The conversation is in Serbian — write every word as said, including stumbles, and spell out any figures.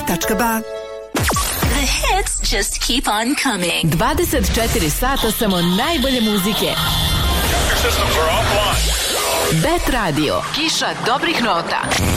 tačka ba. The hits just keep on coming. dvadeset četiri sata samo najbolje muzike. Bet radio. Kiša dobrih nota.